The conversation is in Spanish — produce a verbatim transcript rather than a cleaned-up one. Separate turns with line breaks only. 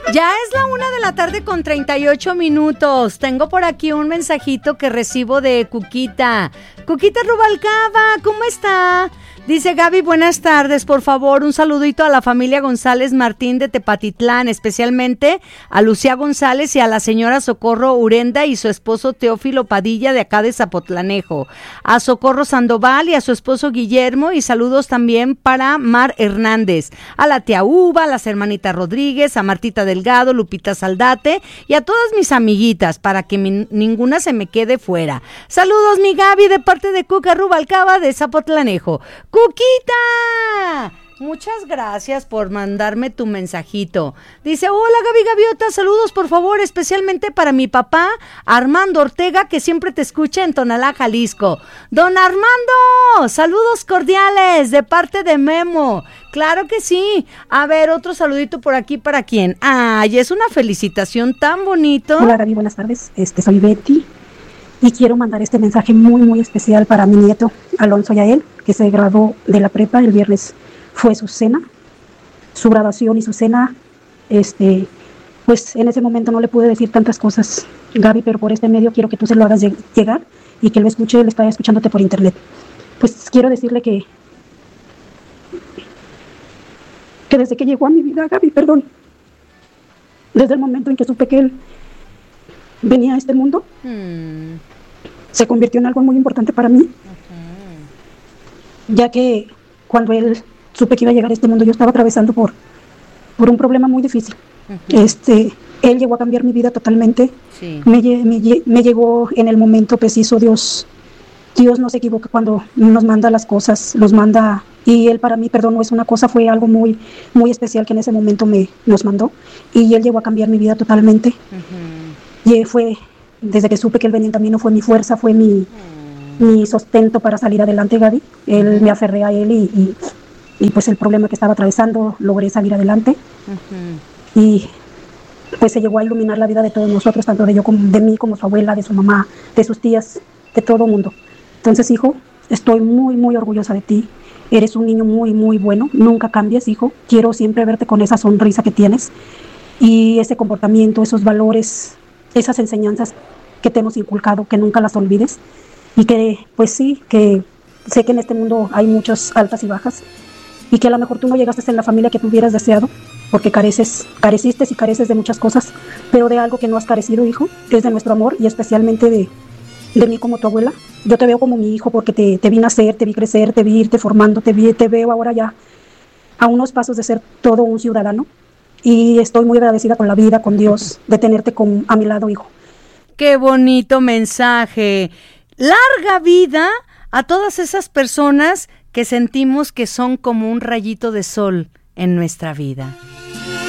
Ya es la una de la tarde con treinta y ocho minutos. Tengo por aquí un mensajito que recibo de Cuquita. Cuquita Rubalcaba, ¿cómo está? Dice Gaby, buenas tardes, por favor, un saludito a la familia González Martín de Tepatitlán, especialmente a Lucía González y a la señora Socorro Urenda y su esposo Teófilo Padilla de acá de Zapotlanejo, a Socorro Sandoval y a su esposo Guillermo, y saludos también para Mar Hernández, a la tía Uva, a las hermanitas Rodríguez, a Martita Delgado, Lupita Saldate y a todas mis amiguitas, para que mi, ninguna se me quede fuera. Saludos, mi Gaby, de parte de Cuca Rubalcaba de Zapotlanejo. ¡Cuquita! Muchas gracias por mandarme tu mensajito. Dice, hola Gaby Gaviota, saludos por favor, especialmente para mi papá, Armando Ortega, que siempre te escucha en Tonalá, Jalisco. Don Armando, saludos cordiales de parte de Memo. Claro que sí. A ver, otro saludito por aquí, ¿para quién? Ay, es una felicitación tan bonito.
Hola Gaby, buenas tardes, este, soy Betty. Y quiero mandar este mensaje muy, muy especial para mi nieto, Alonso Yael, que se graduó de la prepa. El viernes fue su cena, su graduación y su cena. Este, pues en ese momento no le pude decir tantas cosas, Gaby, pero por este medio quiero que tú se lo hagas llegar y que lo escuche, él está escuchándote por internet. Pues quiero decirle que, que desde que llegó a mi vida, Gaby, perdón, desde el momento en que supe que él venía a este mundo, hmm. se convirtió en algo muy importante para mí, uh-huh. ya que cuando él supe que iba a llegar a este mundo, yo estaba atravesando por, por un problema muy difícil. Uh-huh. Este, él llegó a cambiar mi vida totalmente. Sí. Me, me, me llegó en el momento preciso. Dios, Dios no se equivoca cuando nos manda las cosas, los manda, y él para mí, perdón, no es una cosa, fue algo muy, muy especial que en ese momento me nos mandó, y él llegó a cambiar mi vida totalmente. Uh-huh. Y fue, desde que supe que él venía en camino, fue mi fuerza, fue mi, mm. mi sostento para salir adelante, Gaby. Él, uh-huh. me aferré a él y, y, y pues el problema que estaba atravesando, logré salir adelante. Uh-huh. Y pues se llegó a iluminar la vida de todos nosotros, tanto de yo como de mí, como su abuela, de su mamá, de sus tías, de todo el mundo. Entonces, hijo, estoy muy, muy orgullosa de ti. Eres un niño muy, muy bueno. Nunca cambies, hijo. Quiero siempre verte con esa sonrisa que tienes y ese comportamiento, esos valores, esas enseñanzas que te hemos inculcado, que nunca las olvides, y que, pues sí, que sé que en este mundo hay muchas altas y bajas, y que a lo mejor tú no llegaste en la familia que tú hubieras deseado, porque careces, careciste y careces de muchas cosas, pero de algo que no has carecido, hijo, es de nuestro amor, y especialmente de, de mí como tu abuela. Yo te veo como mi hijo, porque te, te vi nacer, te vi crecer, te vi irte formando, te, vi, te veo ahora ya a unos pasos de ser todo un ciudadano. Y estoy muy agradecida con la vida, con Dios, de tenerte con, a mi lado, hijo.
¡Qué bonito mensaje! Larga vida a todas esas personas que sentimos que son como un rayito de sol en nuestra vida.